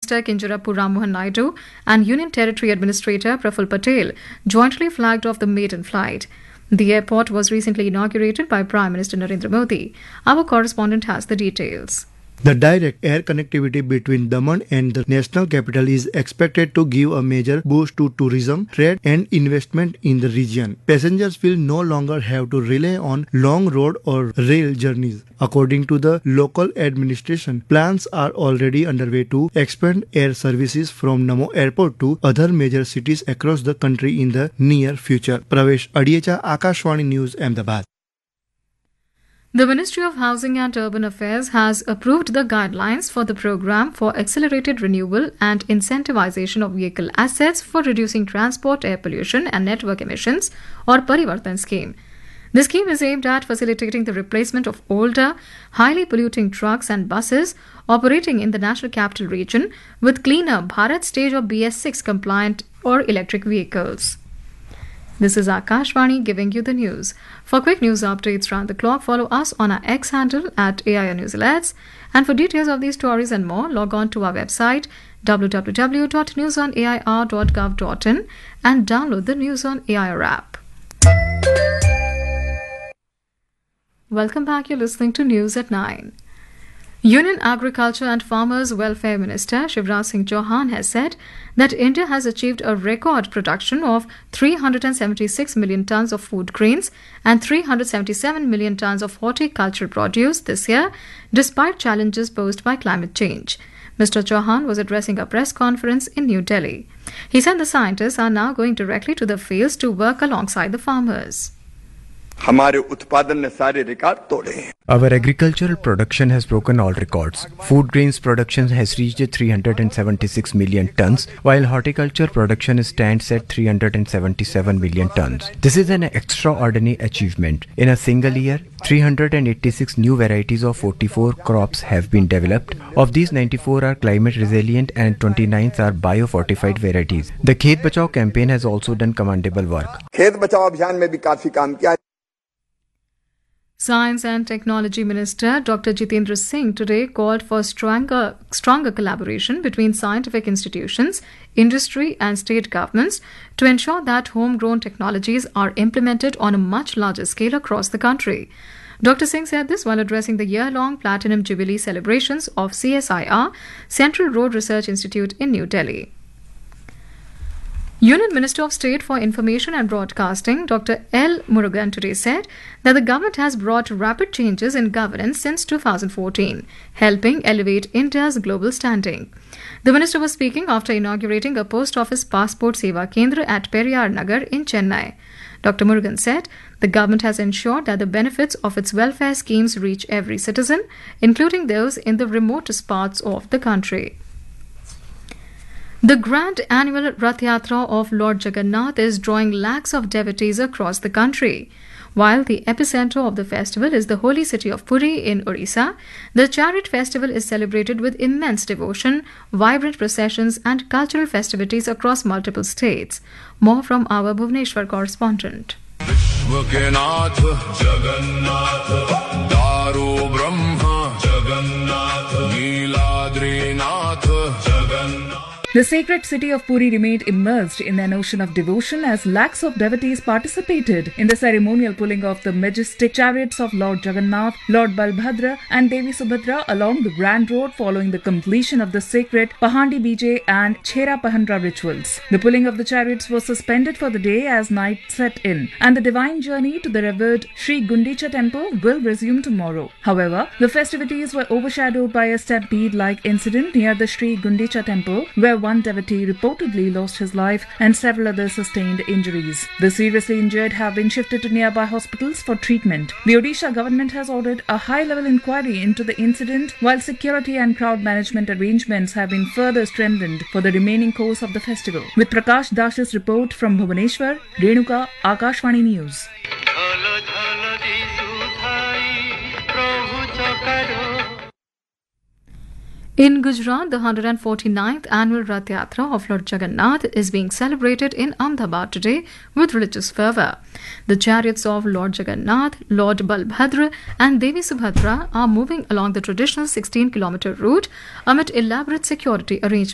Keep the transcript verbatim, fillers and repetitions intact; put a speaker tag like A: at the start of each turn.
A: Minister Kinjarapu Rammohan Naidu and Union Territory Administrator Praful Patel jointly flagged off the maiden flight. The airport was recently inaugurated by Prime Minister Narendra Modi. Our correspondent has the details.
B: The direct air connectivity between Daman and the national capital is expected to give a major boost to tourism, trade and investment in the region. Passengers will no longer have to rely on long road or rail journeys. According to the local administration, plans are already underway to expand air services from Namo Airport to other major cities across the country in the near future. Pravesh Adiecha, Akashvani News, Ahmedabad.
A: The Ministry of Housing and Urban Affairs has approved the guidelines for the program for accelerated renewal and incentivization of vehicle assets for reducing transport air pollution and network emissions, or Parivartan scheme. The scheme is aimed at facilitating the replacement of older, highly polluting trucks and buses operating in the National Capital Region with cleaner Bharat stage or B S six compliant or electric vehicles. This is Akashvani giving you the news. For quick news updates round the clock, follow us on our X handle at A I R News Alerts. And for details of these stories and more, log on to our website w w w dot news on a i r dot gov dot in and download the News on A I R app. Welcome back. You're listening to News at nine. Union Agriculture and Farmers Welfare Minister Shivraj Singh Chauhan has said that India has achieved a record production of three hundred seventy-six million tons of food grains and three hundred seventy-seven million tons of horticultural produce this year, despite challenges posed by climate change. Mister Chauhan was addressing a press conference in New Delhi. He said the scientists are now going directly to the fields to work alongside the farmers.
C: Our agricultural production has broken all records. Food grains production has reached three hundred seventy-six million tons, while horticulture production stands at three hundred seventy-seven million tons. This is an extraordinary achievement. In a single year, three hundred eighty-six new varieties of forty-four crops have been developed. Of these, ninety-four are climate resilient and twenty-nine are bio-fortified varieties. The Khet Bachao campaign has also done commendable work.
D: Khet Bachao abhiyan mein bhi kafi kaam kiya.
A: Science and Technology Minister Doctor Jitendra Singh today called for stronger, stronger collaboration between scientific institutions, industry and state governments to ensure that homegrown technologies are implemented on a much larger scale across the country. Doctor Singh said this while addressing the year-long Platinum Jubilee celebrations of C S I R, Central Road Research Institute in New Delhi. Union Minister of State for Information and Broadcasting Doctor L. Murugan today said that the government has brought rapid changes in governance since two thousand fourteen, helping elevate India's global standing. The minister was speaking after inaugurating a post office passport seva kendra at Periyar Nagar in Chennai. Doctor Murugan said the government has ensured that the benefits of its welfare schemes reach every citizen, including those in the remotest parts of the country. The grand annual Rath Yatra of Lord Jagannath is drawing lakhs of devotees across the country. While the epicenter of the festival is the holy city of Puri in Odisha, the chariot festival is celebrated with immense devotion, vibrant processions and cultural festivities across multiple states. More from our Bhubaneswar correspondent.
E: The sacred city of Puri remained immersed in an ocean of devotion as lakhs of devotees participated in the ceremonial pulling of the majestic chariots of Lord Jagannath, Lord Balbhadra and Devi Subhadra along the Grand Road following the completion of the sacred Pahandi Bijay and Chhera Pahandra rituals. The pulling of the chariots was suspended for the day as night set in, and the divine journey to the revered Sri Gundicha temple will resume tomorrow. However, the festivities were overshadowed by a stampede-like incident near the Sri Gundicha temple, where one devotee reportedly lost his life and several others sustained injuries. The seriously injured have been shifted to nearby hospitals for treatment. The Odisha government has ordered a high-level inquiry into the incident, while security and crowd management arrangements have been further strengthened for the remaining course of the festival. With Prakash Dash's report from Bhubaneswar, Renuka, Akashvani News.
A: In Gujarat, the one hundred forty-ninth annual Rath Yatra of Lord Jagannath is being celebrated in Ahmedabad today with religious fervour. The chariots of Lord Jagannath, Lord Balbhadra and Devi Subhadra are moving along the traditional sixteen kilometre route amid elaborate security arrangements.